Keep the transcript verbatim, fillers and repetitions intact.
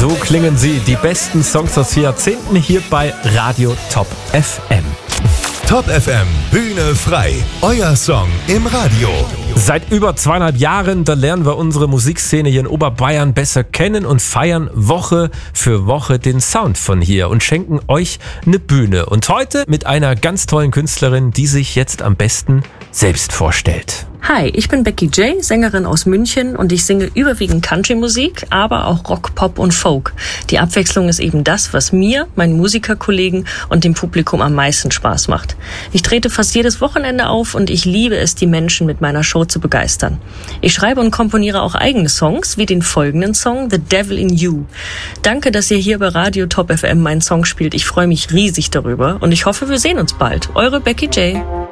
So klingen sie, die besten Songs aus vier Jahrzehnten hier bei Radio Top F M. Top F M, Bühne frei. Euer Song im Radio. Seit über zweieinhalb Jahren, da lernen wir unsere Musikszene hier in Oberbayern besser kennen und feiern Woche für Woche den Sound von hier und schenken euch eine Bühne. Und heute mit einer ganz tollen Künstlerin, die sich jetzt am besten selbst vorstellt. Hi, ich bin Becky J, Sängerin aus München und ich singe überwiegend Country-Musik, aber auch Rock, Pop und Folk. Die Abwechslung ist eben das, was mir, meinen Musikerkollegen und dem Publikum am meisten Spaß macht. Ich trete fast jedes Wochenende auf und ich liebe es, die Menschen mit meiner Show zu begeistern. Ich schreibe und komponiere auch eigene Songs, wie den folgenden Song The Devil in You. Danke, dass ihr hier bei Radio Top F M meinen Song spielt. Ich freue mich riesig darüber und ich hoffe, wir sehen uns bald. Eure Becky J.